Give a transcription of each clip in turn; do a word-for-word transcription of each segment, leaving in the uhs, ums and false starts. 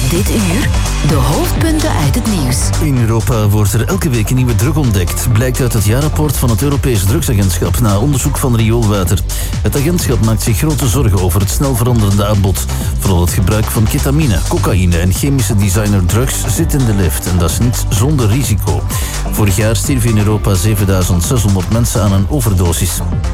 Dit uur de hoofdpunten uit het nieuws. In Europa wordt er elke week een nieuwe drug ontdekt. Blijkt uit het jaarrapport van het Europees Drugsagentschap na onderzoek van rioolwater. Het agentschap maakt zich grote zorgen over het snel veranderende aanbod. Vooral het gebruik van ketamine, cocaïne en chemische designer drugs zit in de lift. En dat is niet zonder risico. Vorig jaar stierven in Europa zevenduizend zeshonderd mensen aan een overdosis.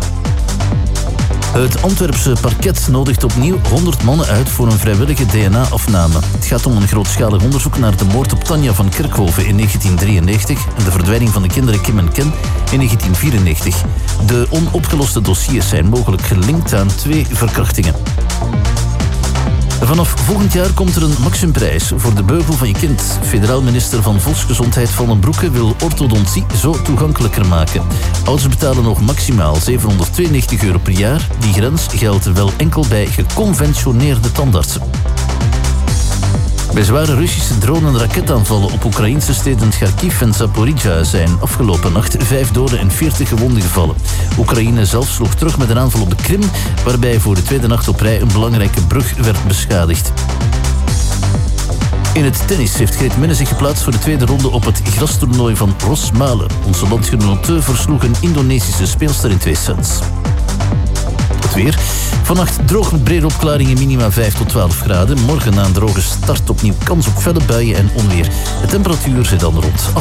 Het Antwerpse parket nodigt opnieuw honderd mannen uit voor een vrijwillige D N A-afname. Het gaat om een grootschalig onderzoek naar de moord op Tanja van Kerkhoven in negentien drieënnegentig en de verdwijning van de kinderen Kim en Ken in negentien vierennegentig. De onopgeloste dossiers zijn mogelijk gelinkt aan twee verkrachtingen. Vanaf volgend jaar komt er een maximumprijs voor de beugel van je kind. Federaal minister van Volksgezondheid Van den Broeke wil orthodontie zo toegankelijker maken. Ouders betalen nog maximaal zevenhonderdtweeënnegentig euro per jaar. Die grens geldt wel enkel bij geconventioneerde tandartsen. Bij zware Russische drone- en raketaanvallen op Oekraïnse steden Kharkiv en Zaporizhzhia zijn afgelopen nacht vijf doden en veertig gewonden gevallen. Oekraïne zelf sloeg terug met een aanval op de Krim, waarbij voor de tweede nacht op rij een belangrijke brug werd beschadigd. In het tennis heeft Greet Minne zich geplaatst voor de tweede ronde op het grastoernooi van Rosmalen. Onze landgenote versloeg een Indonesische speelster in twee sets. Het weer. Vannacht droog met brede opklaringen, minima vijf tot twaalf graden. Morgen na een droge start opnieuw kans op felle buien en onweer. De temperatuur zit dan rond acht.